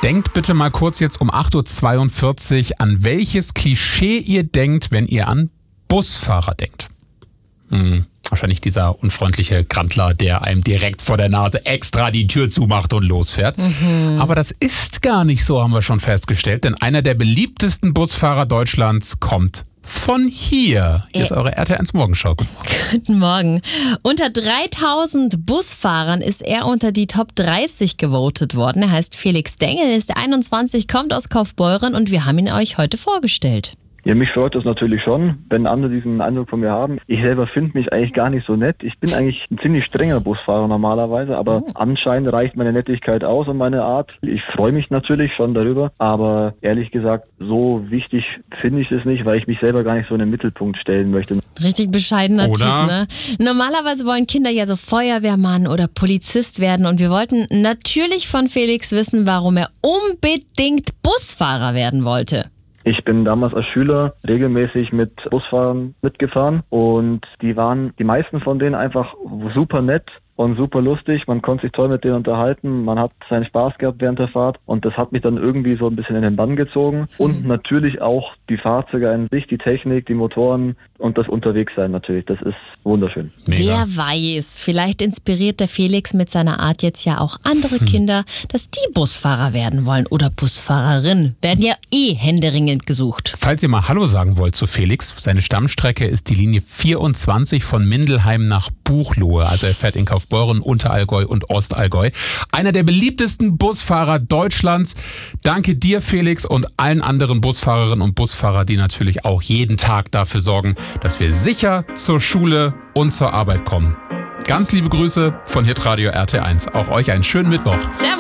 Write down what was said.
Denkt bitte mal kurz jetzt um 8.42 Uhr, an welches Klischee ihr denkt, wenn ihr an Busfahrer denkt. Wahrscheinlich dieser unfreundliche Grantler, der einem direkt vor der Nase extra die Tür zumacht und losfährt. Aber das ist gar nicht so, haben wir schon festgestellt, denn einer der beliebtesten Busfahrer Deutschlands kommt von hier. Hier ist eure RTL1 Morgenschau. Guten Morgen. Unter 3000 Busfahrern ist er unter die Top 30 gewotet worden. Er heißt Felix Dengel, ist 21, kommt aus Kaufbeuren und wir haben ihn euch heute vorgestellt. Ja, mich freut das natürlich schon, wenn andere diesen Eindruck von mir haben. Ich selber finde mich eigentlich gar nicht so nett. Ich bin eigentlich ein ziemlich strenger Busfahrer normalerweise, aber anscheinend reicht meine Nettigkeit aus und meine Art. Ich freue mich natürlich schon darüber, aber ehrlich gesagt, so wichtig finde ich es nicht, weil ich mich selber gar nicht so in den Mittelpunkt stellen möchte. Richtig bescheidener Typ, ne? Normalerweise wollen Kinder ja so Feuerwehrmann oder Polizist werden und wir wollten natürlich von Felix wissen, warum er unbedingt Busfahrer werden wollte. Ich bin damals als Schüler regelmäßig mit Busfahrern mitgefahren und die meisten von denen einfach super nett und super lustig. Man konnte sich toll mit denen unterhalten, man hat seinen Spaß gehabt während der Fahrt und das hat mich dann irgendwie so ein bisschen in den Bann gezogen. Und natürlich auch die Fahrzeuge an sich, die Technik, die Motoren und das Unterwegssein natürlich. Das ist wunderschön. Mega. Wer weiß, vielleicht inspiriert der Felix mit seiner Art jetzt ja auch andere Kinder, dass die Busfahrer werden wollen oder Busfahrerin. Werden ja händeringend gesucht. Falls ihr mal Hallo sagen wollt zu Felix, seine Stammstrecke ist die Linie 24 von Mindelheim nach Buchloe. Also er fährt in Kaufbeuren, Unterallgäu und Ostallgäu. Einer der beliebtesten Busfahrer Deutschlands. Danke dir, Felix, und allen anderen Busfahrerinnen und Busfahrer, die natürlich auch jeden Tag dafür sorgen, dass wir sicher zur Schule und zur Arbeit kommen. Ganz liebe Grüße von Hitradio RT1. Auch euch einen schönen Mittwoch. Servus.